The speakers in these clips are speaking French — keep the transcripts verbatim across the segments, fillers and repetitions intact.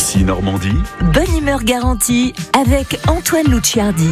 Ici Normandie. Bonne humeur garantie avec Antoine Luciardi.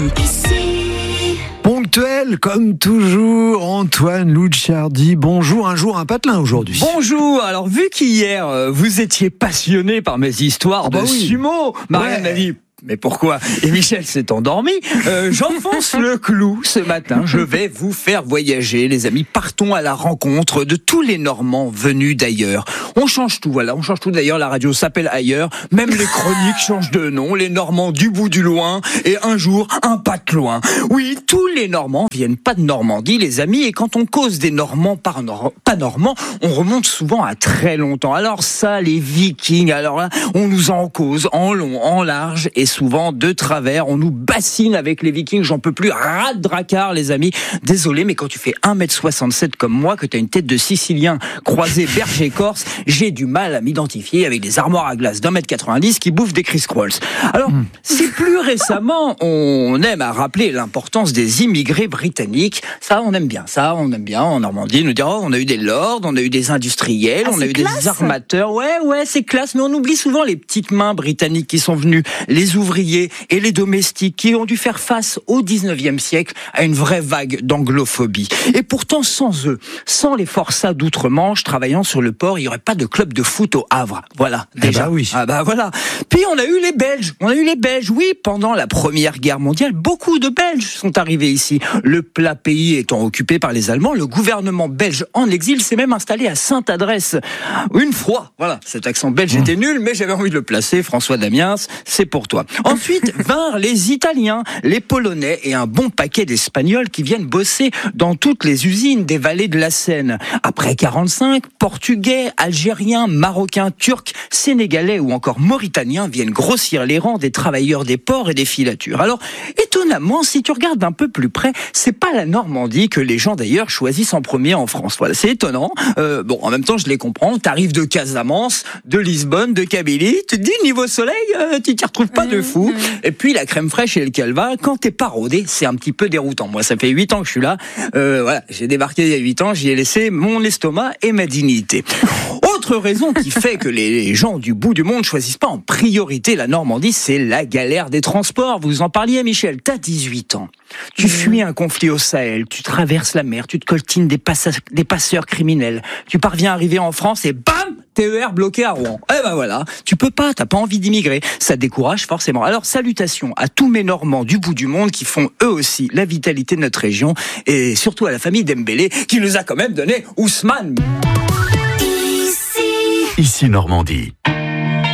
Ici. Ponctuel, comme toujours, Antoine Luciardi. Bonjour, un jour un patelin aujourd'hui. Bonjour, alors vu qu'hier, euh, vous étiez passionné par mes histoires oh bah de oui. sumo, Marianne Ouais. a dit... Mais pourquoi ? Et Michel s'est endormi. Euh, j'enfonce le clou ce matin. Je vais vous faire voyager, les amis. Partons à la rencontre de tous les Normands venus d'ailleurs. On change tout, voilà. On change tout d'ailleurs. La radio s'appelle Ailleurs. Même les chroniques changent de nom. Les Normands du bout du loin. Et un jour, un pas de loin. Oui, tous les Normands viennent pas de Normandie, les amis. Et quand on cause des Normands par nor- pas Normands, on remonte souvent à très longtemps. Alors ça, les Vikings, alors là, on nous en cause en long, en large et souvent de travers. On nous bassine avec les Vikings, j'en peux plus. Rat de dracard, les amis. Désolé, mais quand tu fais un mètre soixante-sept comme moi, que tu as une tête de Sicilien croisé berger corse, j'ai du mal à m'identifier avec des armoires à glace d'un mètre quatre-vingt-dix qui bouffent des Chris Crolls. Alors, mmh. si plus récemment, on aime à rappeler l'importance des immigrés britanniques, ça, on aime bien. Ça, on aime bien en Normandie. Nous dire, oh, on a eu des lords, on a eu des industriels, ah, on a eu classe. des armateurs. Ouais, ouais, c'est classe, mais on oublie souvent les petites mains britanniques qui sont venues, les ouvriers et les domestiques qui ont dû faire face au dix-neuvième siècle à une vraie vague d'anglophobie. Et pourtant, sans eux, sans les forçats d'outre-Manche travaillant sur le port, il n'y aurait pas de club de foot au Havre. Voilà, déjà. Eh bah oui. Ah bah voilà. Puis on a eu les Belges. On a eu les Belges, oui, pendant la Première Guerre mondiale, beaucoup de Belges sont arrivés ici. Le plat pays étant occupé par les Allemands, le gouvernement belge en exil s'est même installé à Sainte-Adresse. Une fois, voilà, cet accent belge était nul, mais j'avais envie de le placer. François Damiens, c'est pour toi. Ensuite vinrent les Italiens, les Polonais et un bon paquet d'Espagnols qui viennent bosser dans toutes les usines des vallées de la Seine. Après quarante-cinq, Portugais, Algériens, Marocains, Turcs, Sénégalais ou encore Mauritaniens viennent grossir les rangs des travailleurs des ports et des filatures. Alors, étonnamment, si tu regardes d'un peu plus près, c'est pas la Normandie que les gens d'ailleurs choisissent en premier en France. Voilà, c'est étonnant. Euh, bon, en même temps, je les comprends. T'arrives de Casamance, de Lisbonne, de Kabylie, tu te dis niveau soleil, euh, tu t'y retrouves pas de fou. Et puis la crème fraîche et le calva, quand t'es pas rodé, c'est un petit peu déroutant. Moi, ça fait huit ans que je suis là. Euh, voilà, j'ai débarqué il y a huit ans, j'y ai laissé mon estomac et ma dignité. Autre raison qui fait que les gens du bout du monde choisissent pas en priorité la Normandie, c'est la galère des transports. Vous en parliez, Michel. T'as dix-huit ans. Tu fuis un conflit au Sahel, tu traverses la mer, tu te coltines des, passa- des passeurs criminels. Tu parviens à arriver en France et bam, T E R bloqué à Rouen. Eh ben voilà, tu peux pas, t'as pas envie d'immigrer. Ça te décourage forcément. Alors salutations à tous mes Normands du bout du monde qui font eux aussi la vitalité de notre région et surtout à la famille Dembélé qui nous a quand même donné Ousmane. Ici Normandie.